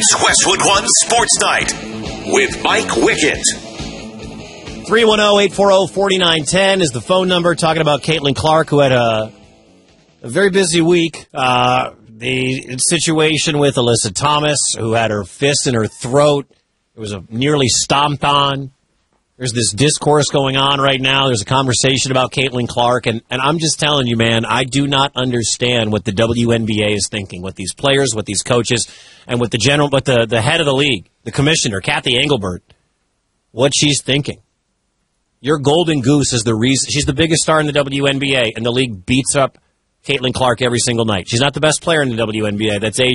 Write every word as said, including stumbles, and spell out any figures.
It's Westwood One Sports Night with Mike Wickett. three one zero, eight four zero, four nine one zero is the phone number. Talking about Caitlin Clark, who had a, a very busy week. Uh, the situation with Alyssa Thomas, who had her fist in her throat. It was a nearly stomped on. There's this discourse going on right now. There's a conversation about Caitlin Clark, and, and I'm just telling you, man, I do not understand what the W N B A is thinking, what these players, what these coaches, and what the general, what the, the head of the league, the commissioner, Kathy Engelbert, what she's thinking. Your golden goose is the reason. She's the biggest star in the W N B A, and the league beats up Caitlin Clark every single night. She's not the best player in the W N B A. That's A